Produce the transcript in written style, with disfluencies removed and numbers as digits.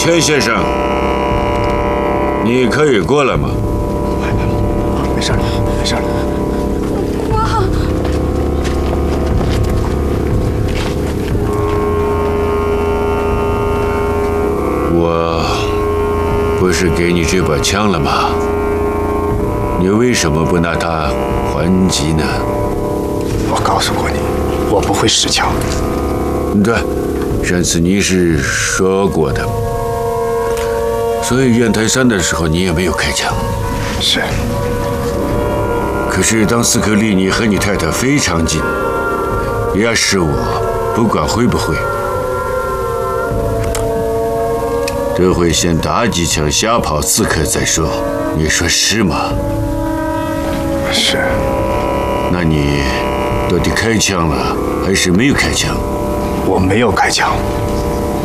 钱先生，你可以过来吗？ 没事了，没事了。 妈， 我不是给你这把枪了吗？你为什么不拿它还击呢？ 我告诉过你，我不会使枪。 对，上次你是说过的。所以雁台山的时候你也没有开枪。 是。 可是当斯克离你和你太太非常近，要是我，不管会不会，都会先打几枪吓跑刺客再说。你说是吗？ 是。 那你到底开枪了还是没有开枪？ 我没有开枪。